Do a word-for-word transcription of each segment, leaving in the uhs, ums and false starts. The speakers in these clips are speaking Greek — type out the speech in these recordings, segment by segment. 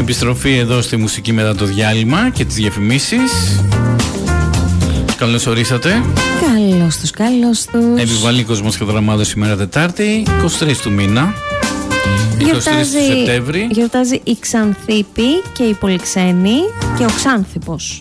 Επιστροφή εδώ στη μουσική μετά το διάλειμμα και τις διαφημίσεις. Καλώς ορίσατε. Καλώς τους, καλώς τους. Επιβάλλει Κοσμός και Δραμάδος σήμερα Τετάρτη, εικοστή τρίτη του μήνα. Γιορτάζει, εικοστή τρίτη του Σεπτέμβρη. Γιορτάζει η Ξανθήπη και η Πολυξένη και ο Ξάνθηπος.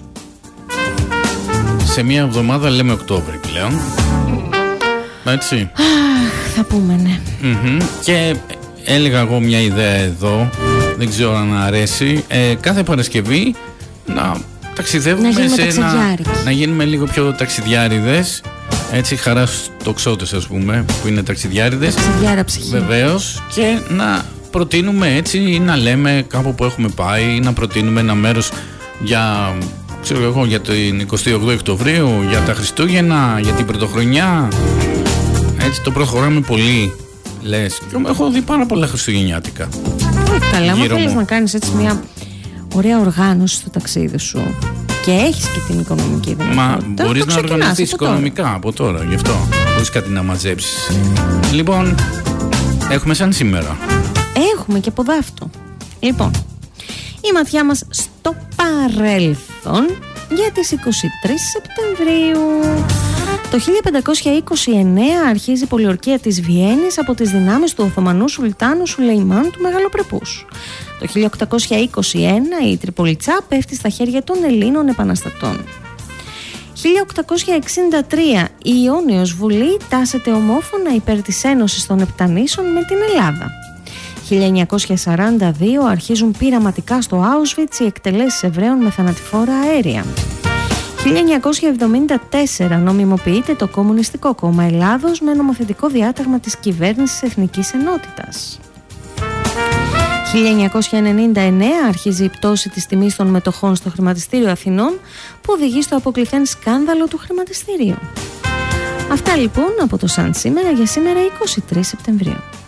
Σε μία εβδομάδα λέμε Οκτώβρη πλέον. Έτσι. Αχ, θα πούμε ναι. Mm-hmm. Και έλεγα εγώ μια ιδέα εδώ, δεν ξέρω αν αρέσει, ε, κάθε Παρασκευή να ταξιδεύουμε να σε ένα, να γίνουμε λίγο πιο ταξιδιάριδες. Έτσι, χαρά στους τοξότες, ας πούμε, που είναι ταξιδιάριδες. Ταξιδιάρα ψυχή. Βεβαίως. Και να προτείνουμε έτσι, να λέμε κάπου που έχουμε πάει, να προτείνουμε ένα μέρος για, ξέρω εγώ, για την εικοστή όγδοη Οκτωβρίου, για τα Χριστούγεννα, για την Πρωτοχρονιά. Έτσι, το προχωράμε πολύ, λες. Και έχω δει πάρα πολλά χριστουγεννιάτικα. Όχι καλά, αν θέλεις να κάνεις έτσι μια ωραία οργάνωση στο ταξίδι σου και έχεις και την οικονομική δυνατότητα. Μα μπορείς να οργανωθείς οικονομικά από τώρα, γι' αυτό. Μπορείς κάτι να μαζέψεις. Λοιπόν, έχουμε σαν σήμερα. Έχουμε και από δάφτο. Λοιπόν, η ματιά μας στο παρέλθον για τις εικοστή τρίτη Σεπτεμβρίου. Το χίλια πεντακόσια είκοσι εννέα αρχίζει η πολιορκία της Βιέννης από τις δυνάμεις του Οθωμανού Σουλτάνου Σουλεϊμάν του Μεγαλοπρεπούς. Το χίλια οκτακόσια είκοσι ένα η Τριπολιτσά πέφτει στα χέρια των Ελλήνων επαναστατών. χίλια οκτακόσια εξήντα τρία η Ιόνιος Βουλή τάσεται ομόφωνα υπέρ της Ένωσης των Επτανήσων με την Ελλάδα. χίλια εννιακόσια σαράντα δύο αρχίζουν πειραματικά στο Auschwitz οι εκτελέσεις Εβραίων με θανατηφόρα αέρια. χίλια εννιακόσια εβδομήντα τέσσερα νομιμοποιείται το Κομμουνιστικό Κόμμα Ελλάδος με νομοθετικό διάταγμα της Κυβέρνησης Εθνικής Ενότητας. χίλια εννιακόσια ενενήντα εννέα αρχίζει η πτώση της τιμής των μετοχών στο Χρηματιστήριο Αθηνών που οδηγεί στο αποκλειθέν σκάνδαλο του χρηματιστηρίου. Αυτά λοιπόν από το Σαν σήμερα για σήμερα εικοστή τρίτη Σεπτεμβρίου.